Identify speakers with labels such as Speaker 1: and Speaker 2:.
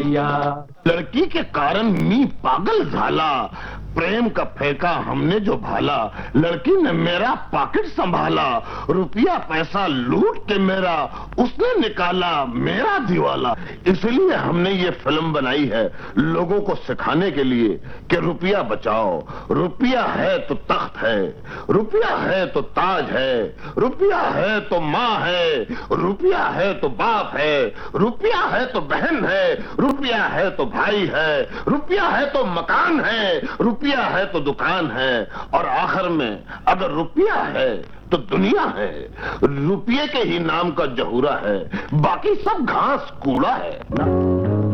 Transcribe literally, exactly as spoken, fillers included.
Speaker 1: लड़की के कारण मी पागल झाला, प्रेम का फेंका हमने जो भाला, लड़की ने मेरा पॉकेट संभाला, रुपया पैसा लूट के मेरा उसने निकाला मेरा दिवाला। इसलिए हमने ये फिल्म बनाई है लोगों को सिखाने के लिए कि रुपया बचाओ। रुपया है तो तख्त है, रुपया है तो ताज है, रुपया है तो माँ है, रुपया है तो बाप है, रुपया है तो बहन है, रुपया है तो भाई है, रुपया है तो मकान है, रुपया है तो दुकान है, और आखिर में अगर रुपया है तो दुनिया है। रुपये के ही नाम का जहूरा है, बाकी सब घास कूड़ा है।